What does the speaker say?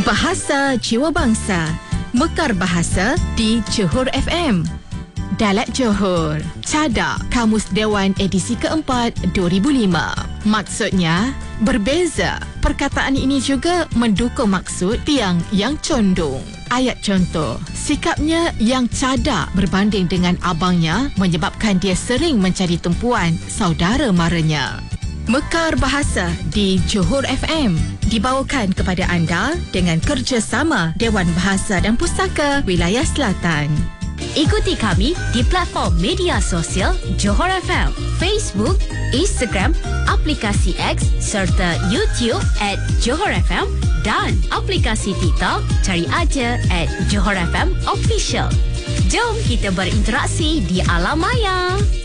Bahasa Jiwa Bangsa, Mekar Bahasa di Johor FM. Dalat Johor, Cadak Kamus Dewan edisi keempat 2005. Maksudnya, berbeza. Perkataan ini juga mendukung maksud tiang yang condong. Ayat contoh, sikapnya yang cadak berbanding dengan abangnya menyebabkan dia sering mencari tumpuan saudara maranya. Mekar Bahasa di Johor FM dibawakan kepada anda dengan kerjasama Dewan Bahasa dan Pustaka Wilayah Selatan. Ikuti kami di platform media sosial Johor FM, Facebook, Instagram, aplikasi X serta YouTube @Johor FM dan aplikasi TikTok cari aja @Johor FM Official. Jom kita berinteraksi di alam maya.